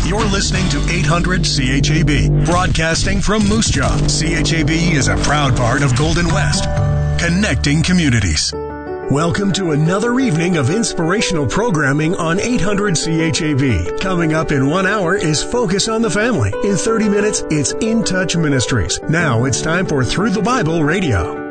You're listening to 800 CHAB, broadcasting from Moose Jaw. CHAB is a proud part of Golden West, connecting communities. Welcome to another evening of inspirational programming on 800 CHAB. Coming up in 1 hour is Focus on the Family. In 30 minutes, it's In Touch Ministries. Now it's time for Through the Bible Radio.